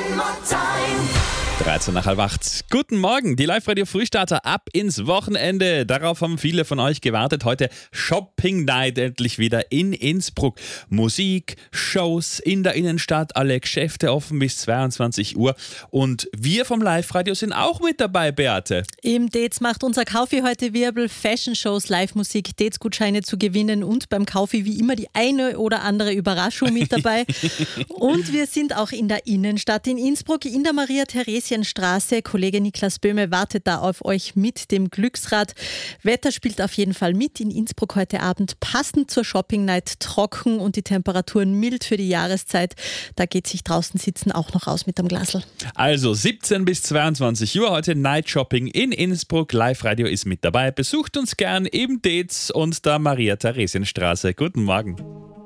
13 nach halb 8. Guten Morgen, die Live-Radio-Frühstarter ab ins Wochenende. Darauf haben viele von euch gewartet. Heute Shopping Night endlich wieder in Innsbruck. Musik, Shows in der Innenstadt, alle Geschäfte offen bis 22 Uhr. Und wir vom Live-Radio sind auch mit dabei, Beate. Im Dates macht unser Kaufi heute Wirbel, Fashion-Shows, Live-Musik, Dates-Gutscheine zu gewinnen und beim Kaufi wie immer die eine oder andere Überraschung mit dabei. Und wir sind auch in der Innenstadt in Innsbruck, in der Maria-Theresien-Straße. Kollege Niklas Böhme wartet da auf euch mit dem Glücksrad. Wetter spielt auf jeden Fall mit in Innsbruck heute Abend. Passend zur Shopping Night, trocken und die Temperaturen mild für die Jahreszeit. Da geht sich draußen sitzen auch noch aus mit dem Glasl. Also 17 bis 22 Uhr heute Night Shopping in Innsbruck. Live-Radio ist mit dabei. Besucht uns gern im Dates und der Maria-Theresien-Straße. Guten Morgen.